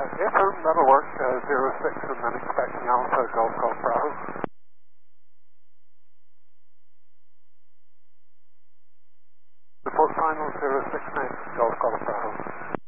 Yes, sir, that'll work. 06 and then expecting Alpha Golf Golf Bravo. Report final 06 next, Golf Golf Bravo.